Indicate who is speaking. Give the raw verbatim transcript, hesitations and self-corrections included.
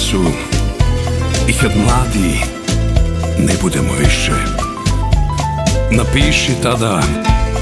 Speaker 1: su i kad mladi ne budemo više. Napiši tada